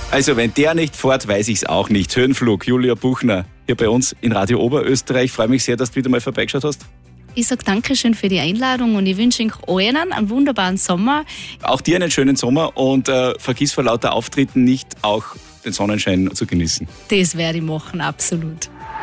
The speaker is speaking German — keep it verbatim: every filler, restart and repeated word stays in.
Also wenn der nicht fährt, weiß ich es auch nicht. Höhenflug, Julia Buchner, hier bei uns in Radio Oberösterreich. Ich freue mich sehr, dass du wieder mal vorbeigeschaut hast. Ich sage Dankeschön für die Einladung und ich wünsche euch allen einen wunderbaren Sommer. Auch dir einen schönen Sommer und äh, vergiss vor lauter Auftritten nicht auch den Sonnenschein zu genießen. Das werde ich machen, absolut.